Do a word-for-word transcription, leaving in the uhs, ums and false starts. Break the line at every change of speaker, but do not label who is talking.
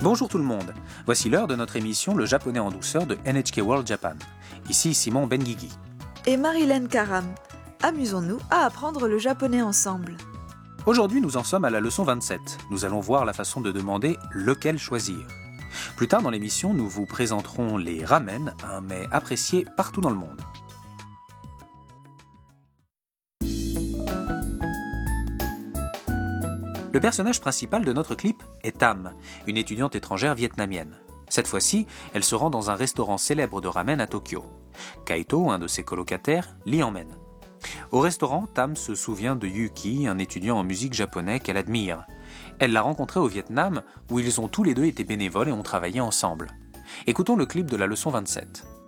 Bonjour tout le monde, voici l'heure de notre émission Le japonais en douceur de N H K World Japan. Ici Simon Benguigui.
Et Marilyn Karam. Amusons-nous à apprendre le japonais ensemble.
Aujourd'hui nous en sommes à la leçon vingt-sept. Nous allons voir la façon de demander lequel choisir. Plus tard dans l'émission, nous vous présenterons les ramen, un mets apprécié partout dans le monde. Le personnage principal de notre clip est Tam, une étudiante étrangère vietnamienne. Cette fois-ci, elle se rend dans un restaurant célèbre de ramen à Tokyo. Kaito, un de ses colocataires, l'y emmène. Au restaurant, Tam se souvient de Yuki, un étudiant en musique japonais qu'elle admire. Elle l'a rencontré au Vietnam, où ils ont tous les deux été bénévoles et ont travaillé ensemble. Écoutons le clip de la leçon vingt-sept.